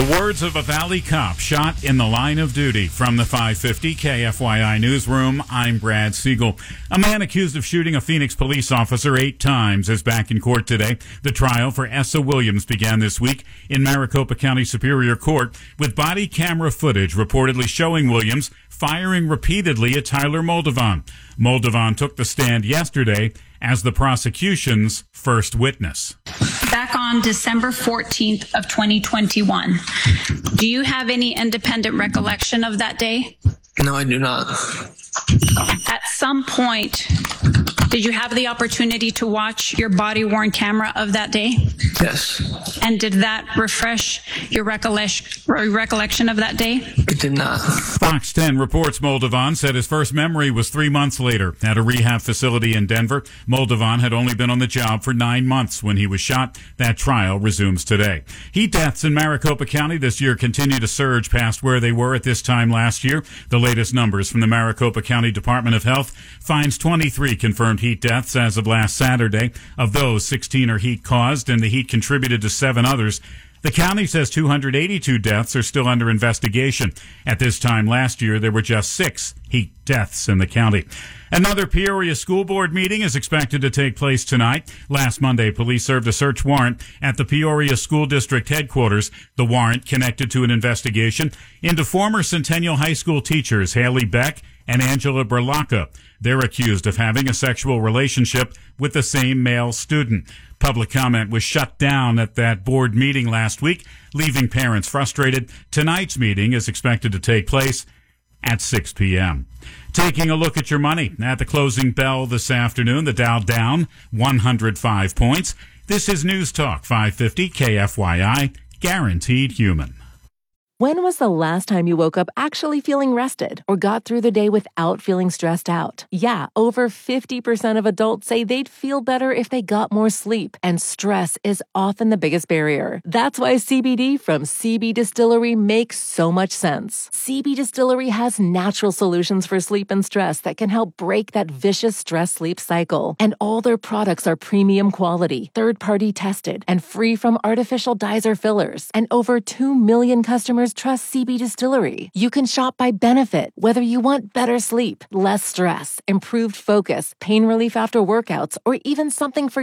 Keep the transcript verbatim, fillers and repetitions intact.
The words of a Valley cop shot in the line of duty. From the five fifty K F Y I newsroom, I'm Brad Siegel. A man accused of shooting a Phoenix police officer eight times is back in court today. The trial for Essa Williams began this week in Maricopa County Superior Court with body camera footage reportedly showing Williams firing repeatedly at Tyler Moldovan. Moldovan took the stand yesterday as the prosecution's first witness. Back on December fourteenth of twenty twenty-one, do you have any independent recollection of that day? No, I do not. At some point, did you have the opportunity to watch your body-worn camera of that day? Yes. And did that refresh your recollection, recollection of that day? It did not. Fox ten reports Moldovan said his first memory was three months later at a rehab facility in Denver. Moldovan had only been on the job for nine months when he was shot. That trial resumes today. Heat deaths in Maricopa County this year continue to surge past where they were at this time last year. The latest numbers from the Maricopa County Department of Health finds twenty-three confirmed heat deaths as of last Saturday. Of those, sixteen are heat caused, and the heat contributed to seven others. The county says two hundred eighty-two deaths are still under investigation. At this time last year, there were just six heat deaths in the county. Another Peoria School Board meeting is expected to take place tonight. Last Monday, police served a search warrant at the Peoria School District headquarters. The warrant connected to an investigation into former Centennial High School teachers Haley Beck and Angela Berlacca. They're accused of having a sexual relationship with the same male student. Public comment was shut down at that board meeting last week, leaving parents frustrated. Tonight's meeting is expected to take place at six p.m. Taking a look at your money at the closing bell this afternoon, the Dow down one hundred five points. This is News Talk five fifty K F Y I, guaranteed human. When was the last time you woke up actually feeling rested or got through the day without feeling stressed out? Yeah, over fifty percent of adults say they'd feel better if they got more sleep, and stress is often the biggest barrier. That's why C B D from C B Distillery makes so much sense. C B Distillery has natural solutions for sleep and stress that can help break that vicious stress-sleep cycle. And all their products are premium quality, third-party tested, and free from artificial dyes or fillers. And over two million customers trust C B Distillery. You can shop by benefit, whether you want better sleep, less stress, improved focus, pain relief after workouts, or even something for